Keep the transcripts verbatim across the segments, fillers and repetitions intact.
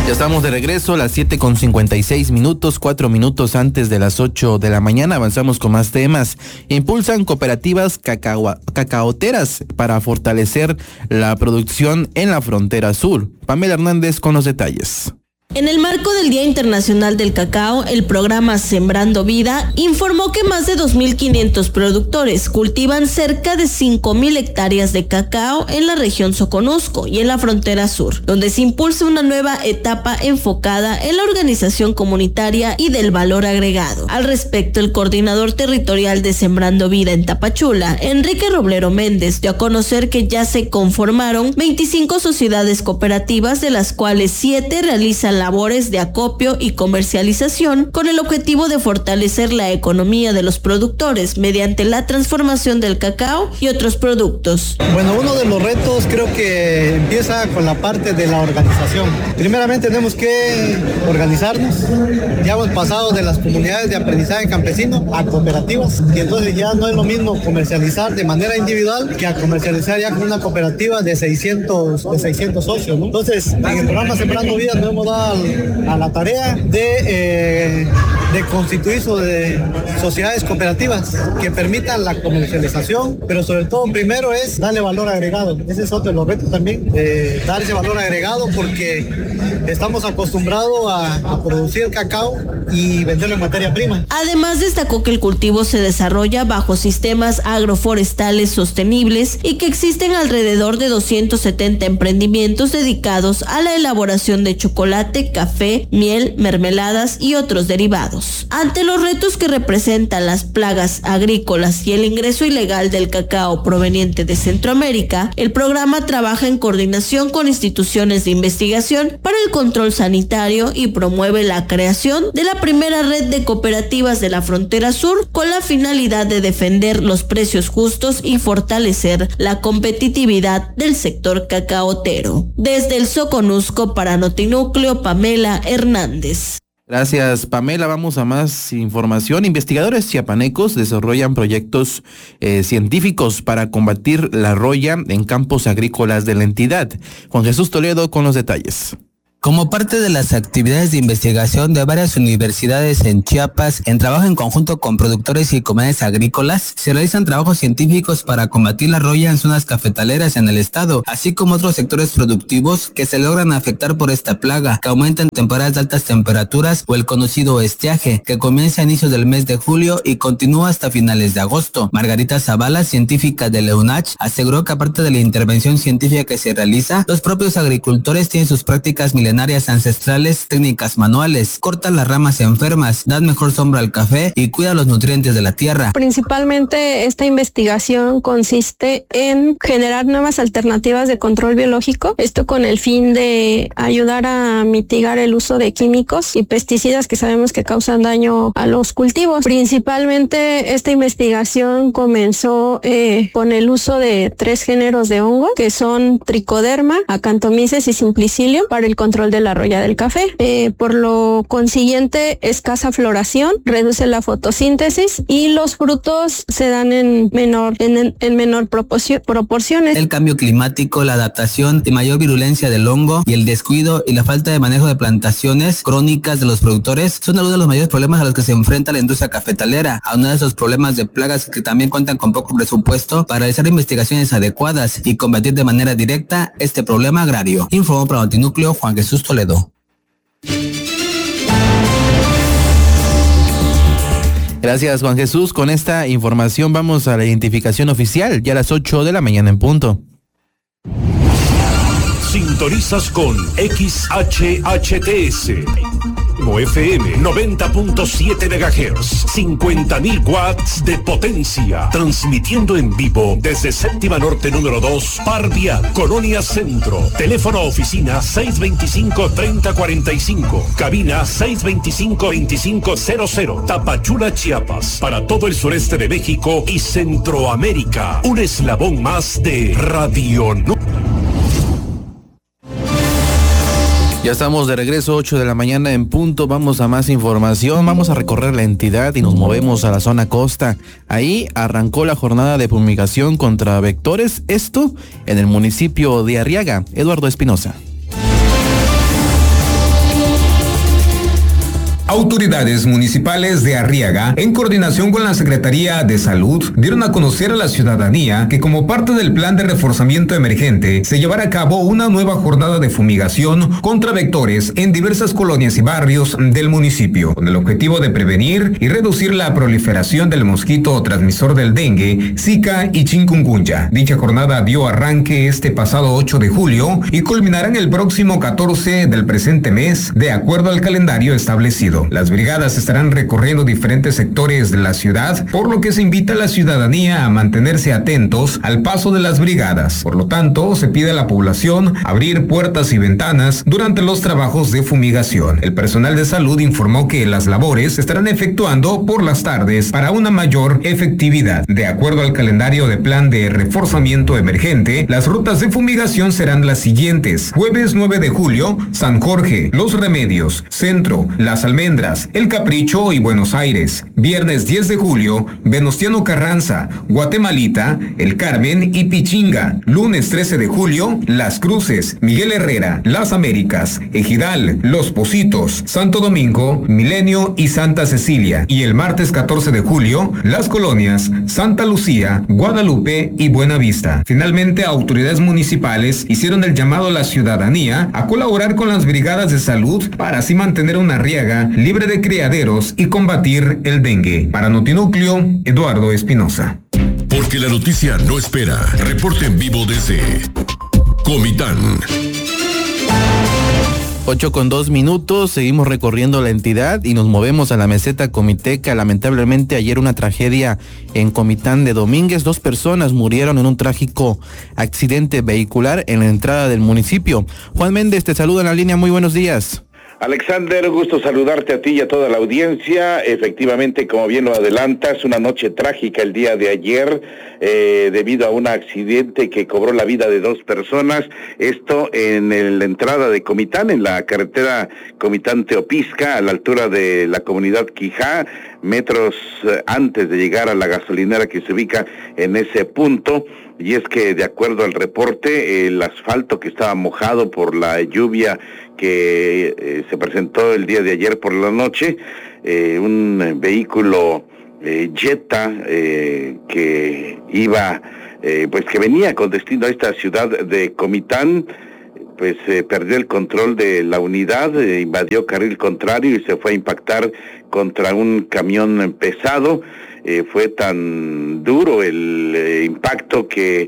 Ya estamos de regreso, las siete con cincuenta y seis minutos, cuatro minutos antes de las ocho de la mañana. Avanzamos con más temas. Impulsan cooperativas cacao, cacaoteras para fortalecer la producción en la frontera sur. Pamela Hernández con los detalles. En el marco del Día Internacional del Cacao, el programa Sembrando Vida informó que más de dos mil quinientos productores cultivan cerca de cinco mil hectáreas de cacao en la región Soconusco y en la frontera sur, donde se impulsa una nueva etapa enfocada en la organización comunitaria y del valor agregado. Al respecto, el coordinador territorial de Sembrando Vida en Tapachula, Enrique Roblero Méndez, dio a conocer que ya se conformaron veinticinco sociedades cooperativas, de las cuales siete realizan labores de acopio y comercialización con el objetivo de fortalecer la economía de los productores mediante la transformación del cacao y otros productos. Bueno, uno de los retos creo que empieza con la parte de la organización. Primeramente tenemos que organizarnos. Ya hemos pasado de las comunidades de aprendizaje campesino a cooperativas, y entonces ya no es lo mismo comercializar de manera individual que a comercializar ya con una cooperativa de seiscientos, de seiscientos socios, ¿no? Entonces, en el programa Sembrando Vida nos hemos dado a la tarea de, eh, de constituir sobre sociedades cooperativas que permitan la comercialización, pero sobre todo primero es darle valor agregado. Ese es otro de los retos también, eh, dar ese valor agregado, porque estamos acostumbrados a, a producir cacao y venderlo en materia prima. Además, destacó que el cultivo se desarrolla bajo sistemas agroforestales sostenibles y que existen alrededor de doscientos setenta emprendimientos dedicados a la elaboración de chocolate, café, miel, mermeladas y otros derivados. Ante los retos que representan las plagas agrícolas y el ingreso ilegal del cacao proveniente de Centroamérica, el programa trabaja en coordinación con instituciones de investigación para el control sanitario y promueve la creación de la primera red de cooperativas de la frontera sur, con la finalidad de defender los precios justos y fortalecer la competitividad del sector cacaotero. Desde el Soconusco para Notinúcleo, Pamela Hernández. Gracias, Pamela. Vamos a más información. Investigadores chiapanecos desarrollan proyectos eh, científicos para combatir la roya en campos agrícolas de la entidad. Juan Jesús Toledo con los detalles. Como parte de las actividades de investigación de varias universidades en Chiapas, en trabajo en conjunto con productores y comunidades agrícolas, se realizan trabajos científicos para combatir la roya en zonas cafetaleras en el estado, así como otros sectores productivos que se logran afectar por esta plaga, que aumenta en temporadas de altas temperaturas, o el conocido estiaje, que comienza a inicios del mes de julio y continúa hasta finales de agosto. Margarita Zavala, científica de la UNACH, aseguró que aparte de la intervención científica que se realiza, los propios agricultores tienen sus prácticas milenarias ancestrales, técnicas manuales, cortan las ramas enfermas, dan mejor sombra al café y cuidan los nutrientes de la tierra. Principalmente esta investigación consiste en generar nuevas alternativas de control biológico, esto con el fin de ayudar a mitigar el uso de químicos y pesticidas que sabemos que causan daño a los cultivos. Principalmente esta investigación comenzó eh, con el uso de tres géneros de hongo, que son Trichoderma, Acanthomices y Simplicillium, para el control de la roya del café. Eh, por lo consiguiente, escasa floración, reduce la fotosíntesis y los frutos se dan en menor en, en menor proporcio, proporciones. El cambio climático, la adaptación y mayor virulencia del hongo y el descuido y la falta de manejo de plantaciones crónicas de los productores son algunos de los mayores problemas a los que se enfrenta la industria cafetalera, a uno de esos problemas de plagas que también cuentan con poco presupuesto para realizar investigaciones adecuadas y combatir de manera directa este problema agrario. Informó para Notinúcleo Juan Jesús Toledo. Gracias, Juan Jesús. Con esta información vamos a la identificación oficial, ya a las ocho de la mañana en punto. Sintonizas con X H H T S. F M noventa punto siete megahertz, cincuenta mil watts de potencia, transmitiendo en vivo desde Séptima Norte número dos, Par Vial, Colonia Centro. Teléfono oficina seis veinticinco, treinta cuarenta y cinco, cabina seis veinticinco, veinticinco cero cero, Tapachula, Chiapas, para todo el sureste de México y Centroamérica. Un eslabón más de Radio No. Ya estamos de regreso, ocho de la mañana en punto. Vamos a más información. Vamos a recorrer la entidad y nos movemos a la zona costa. Ahí arrancó la jornada de fumigación contra vectores. Esto en el municipio de Arriaga. Eduardo Espinosa. Autoridades municipales de Arriaga, en coordinación con la Secretaría de Salud, dieron a conocer a la ciudadanía que como parte del plan de reforzamiento emergente se llevará a cabo una nueva jornada de fumigación contra vectores en diversas colonias y barrios del municipio, con el objetivo de prevenir y reducir la proliferación del mosquito transmisor del dengue, zika y chikungunya. Dicha jornada dio arranque este pasado ocho de julio y culminará en el próximo catorce del presente mes, de acuerdo al calendario establecido. Las brigadas estarán recorriendo diferentes sectores de la ciudad, por lo que se invita a la ciudadanía a mantenerse atentos al paso de las brigadas. Por lo tanto, se pide a la población abrir puertas y ventanas durante los trabajos de fumigación. El personal de salud informó que las labores se estarán efectuando por las tardes para una mayor efectividad. De acuerdo al calendario de plan de reforzamiento emergente, las rutas de fumigación serán las siguientes: jueves nueve de julio, San Jorge, Los Remedios, Centro, Las Almendras, El Capricho y Buenos Aires. Viernes diez de julio, Venustiano Carranza, Guatemalita, El Carmen y Pichinga. Lunes trece de julio, Las Cruces, Miguel Herrera, Las Américas, Ejidal, Los Pocitos, Santo Domingo, Milenio y Santa Cecilia. Y el martes catorce de julio, Las Colonias, Santa Lucía, Guadalupe y Buenavista. Finalmente, autoridades municipales hicieron el llamado a la ciudadanía a colaborar con las brigadas de salud para así mantener una Arriaga libre de criaderos y combatir el dengue. Para Notinúcleo, Eduardo Espinosa. Porque la noticia no espera. Reporte en vivo desde Comitán. Ocho con dos minutos, seguimos recorriendo la entidad y nos movemos a la meseta comiteca. Lamentablemente ayer una tragedia en Comitán de Domínguez. Dos personas murieron en un trágico accidente vehicular en la entrada del municipio. Juan Méndez te saluda en la línea, muy buenos días. Alexander, gusto saludarte a ti y a toda la audiencia. Efectivamente, como bien lo adelantas, una noche trágica el día de ayer eh, debido a un accidente que cobró la vida de dos personas. Esto en el, la entrada de Comitán, en la carretera Comitán-Teopisca, a la altura de la comunidad Quijá, metros eh, antes de llegar a la gasolinera que se ubica en ese punto. Y es que, de acuerdo al reporte, el asfalto que estaba mojado por la lluvia que eh, se presentó el día de ayer por la noche, eh, un vehículo eh, Jetta eh, que iba, eh, pues que venía con destino a esta ciudad de Comitán, pues eh, perdió el control de la unidad, eh, invadió carril contrario y se fue a impactar contra un camión pesado. Eh, fue tan duro el eh, impacto que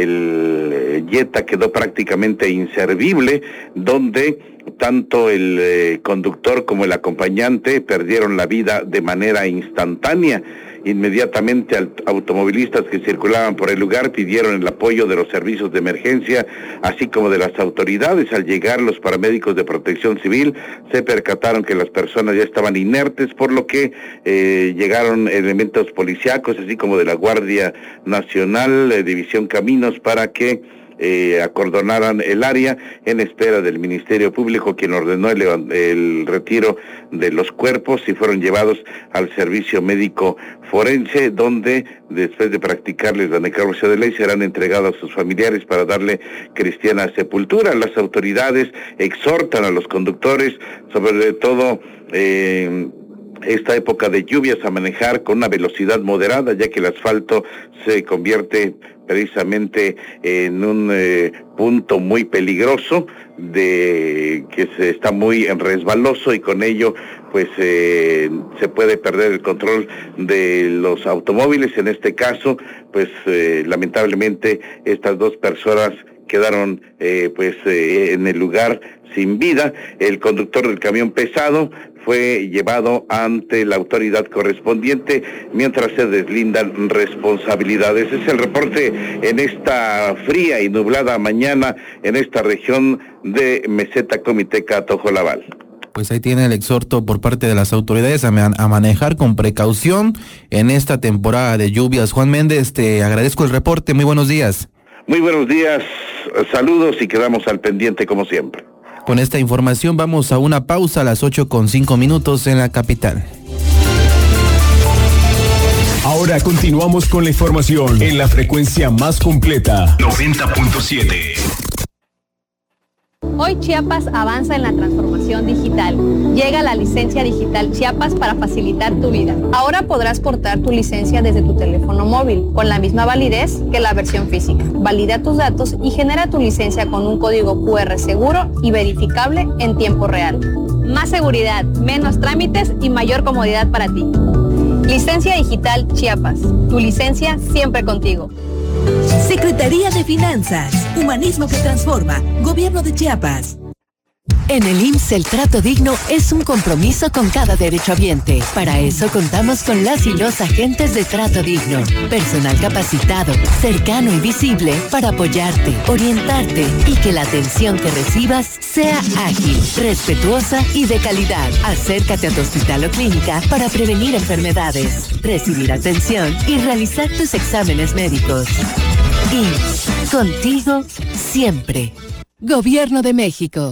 el eh, Jetta quedó prácticamente inservible, donde tanto el eh, conductor como el acompañante perdieron la vida de manera instantánea. Inmediatamente automovilistas que circulaban por el lugar pidieron el apoyo de los servicios de emergencia, así como de las autoridades. Al llegar los paramédicos de Protección Civil se percataron que las personas ya estaban inertes, por lo que eh, llegaron elementos policíacos, así como de la Guardia Nacional, eh, División Caminos, para que Eh, acordonaran el área en espera del Ministerio Público, quien ordenó el, el retiro de los cuerpos y fueron llevados al servicio médico forense, donde después de practicarles la necropsia de ley serán entregados a sus familiares para darle cristiana sepultura. Las autoridades exhortan a los conductores, sobre todo eh, esta época de lluvias, a manejar con una velocidad moderada, ya que el asfalto se convierte precisamente en un eh, punto muy peligroso, de que se está muy resbaloso, y con ello pues eh, se puede perder el control de los automóviles. En este caso, pues eh, lamentablemente estas dos personas quedaron eh, pues eh, en el lugar sin vida. El conductor del camión pesado fue llevado ante la autoridad correspondiente mientras se deslindan responsabilidades. Ese es el reporte en esta fría y nublada mañana en esta región de Meseta Comiteca Tojolabal. Pues ahí tiene el exhorto por parte de las autoridades a, man- a manejar con precaución en esta temporada de lluvias. Juan Méndez, te agradezco el reporte, muy buenos días. Muy buenos días, saludos y quedamos al pendiente como siempre. Con esta información vamos a una pausa a las ocho con cinco minutos en la capital. Ahora continuamos con la información en la frecuencia más completa. noventa punto siete. Hoy Chiapas avanza en la transformación digital. Llega la licencia digital Chiapas para facilitar tu vida. Ahora podrás portar tu licencia desde tu teléfono móvil, con la misma validez que la versión física. Valida tus datos y genera tu licencia con un código cu erre seguro y verificable en tiempo real. Más seguridad, menos trámites y mayor comodidad para ti. Licencia digital Chiapas. Tu licencia siempre contigo. Secretaría de Finanzas, Humanismo que Transforma, Gobierno de Chiapas. En el I M S S el trato digno es un compromiso con cada derechohabiente. Para eso contamos con las y los agentes de trato digno. Personal capacitado, cercano y visible para apoyarte, orientarte y que la atención que recibas sea ágil, respetuosa y de calidad. Acércate a tu hospital o clínica para prevenir enfermedades, recibir atención y realizar tus exámenes médicos. I M S S, contigo siempre. Gobierno de México.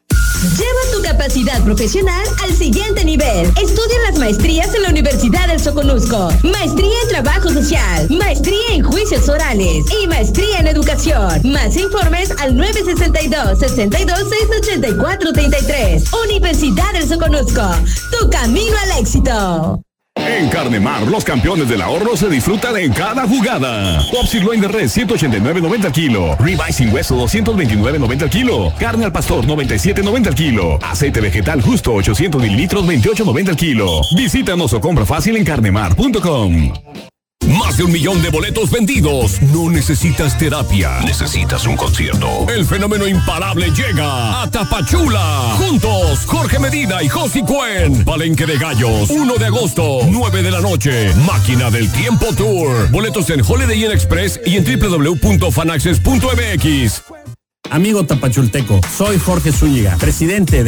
Lleva tu capacidad profesional al siguiente nivel. Estudia las maestrías en la Universidad del Soconusco. Maestría en Trabajo Social, Maestría en Juicios Orales y Maestría en Educación. Más informes al nueve sesenta y dos, sesenta y dos, seiscientos ochenta y cuatro, treinta y tres. Universidad del Soconusco. Tu camino al éxito. En Carnemar, los campeones del ahorro se disfrutan en cada jugada. Pop sirloin de res, ciento ochenta y nueve noventa al kilo. Ribeye sin hueso, doscientos veintinueve noventa al kilo. Carne al pastor, noventa y siete noventa al kilo. Aceite vegetal justo, ochocientos mililitros, veintiocho noventa al kilo. Visítanos o compra fácil en carnemar punto com. Más de un millón de boletos vendidos. No necesitas terapia. Necesitas un concierto. El fenómeno imparable llega a Tapachula. Juntos, Jorge Medina y Josi Cuen. Palenque de Gallos. uno de agosto, nueve de la noche. Máquina del Tiempo Tour. Boletos en Holiday Inn Express y en doble u doble u doble u punto fanaccess punto m x. Amigo tapachulteco, soy Jorge Zúñiga, presidente de